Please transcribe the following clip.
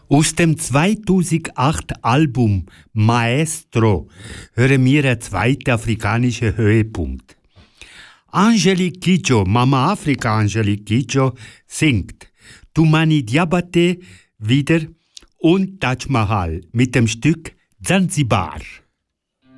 Aus dem 2008 Album Maestro hören wir einen zweiten afrikanischen Höhepunkt. Angelique Kidjo, Mama Afrika Angelique Kidjo, singt Tumani Diabate wieder und Taj Mahal mit dem Stück Zanzibar.